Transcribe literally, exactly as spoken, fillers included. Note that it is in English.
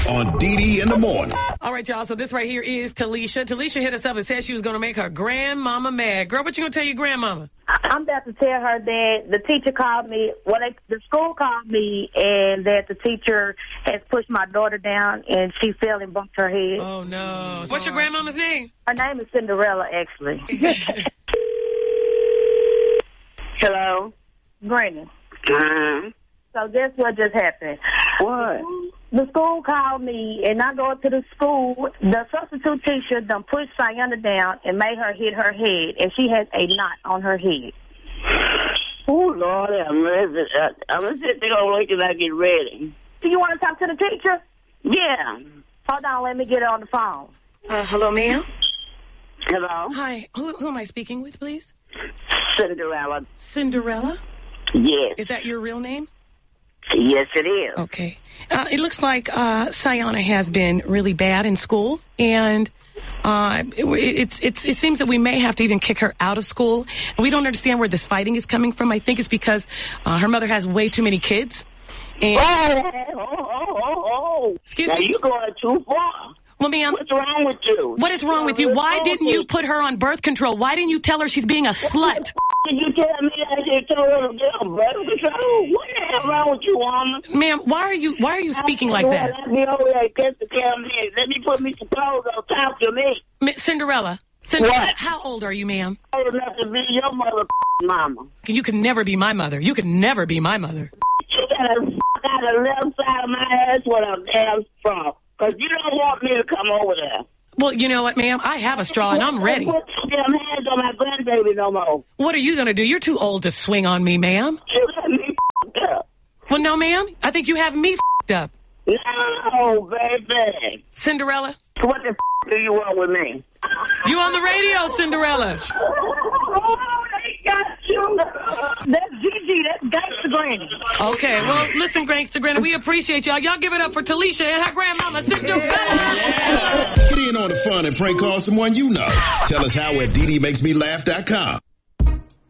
on D D in the morning. All right, y'all. So this right here is Talisha. Talisha hit us up and said she was going to make her grandmama mad. Girl, what you going to tell your grandmama? I'm about to tell her that the teacher called me, well, they, the school called me, and that the teacher has pushed my daughter down, and she fell and bumped her head. Oh, no. What's your grandmama's name? Her name is Cinderella, actually. Hello? Granny. Uh-huh. So guess what just happened? What? The school called me, and I go up to the school. The substitute teacher done pushed Sayana down and made her hit her head, and she has a knot on her head. Oh, Lord, I'm ready. I'm going to sit there and wait till I get ready. Do you want to talk to the teacher? Yeah. Hold on, let me get her on the phone. Uh, hello, ma'am? Hello? Hi. Who, who am I speaking with, please? Cinderella. Cinderella? Yes. Is that your real name? Yes, it is. Okay. Uh, it looks like uh, Sayana has been really bad in school, and uh, it, it's, it's, it seems that we may have to even kick her out of school. And we don't understand where this fighting is coming from. I think it's because uh, her mother has way too many kids. And oh, oh, oh, oh, oh. Excuse now me? you're going too far. Well, ma'am, what's wrong with you? What is wrong with you? Why didn't you put her on birth control? Why didn't you tell her she's being a slut? Did you tell me I should tell her to get on birth control? What the hell wrong with you, woman? Ma'am, why are you why are you speaking like that? Let me over there and kiss the camera. Let me put me some clothes on. Talk to me. M- Cinderella. Cinderella, what? How old are you, ma'am? Old enough to be your mother, mama. You can never be my mother. You can never be my mother. You gotta f*** out the left side of my ass with a damn straw. Because you don't want me to come over there. Well, you know what, ma'am? I have a straw, and I'm ready. Put your damn hands on my grandbaby no more. What are you going to do? You're too old to swing on me, ma'am. You got me f***ed up. Well, no, ma'am. I think you have me f***ed up. No, baby. Cinderella? What the f*** do you want with me? You on the radio, Cinderella. Oh, they got you. That's Gigi. That's Gangsta Granny. Okay, well, listen, Gangsta Granny, we appreciate y'all. Y'all give it up for Talisha and her grandmama, Cinderella. Get in on the fun and prank call someone you know. Tell us how at D D makes me laugh dot com.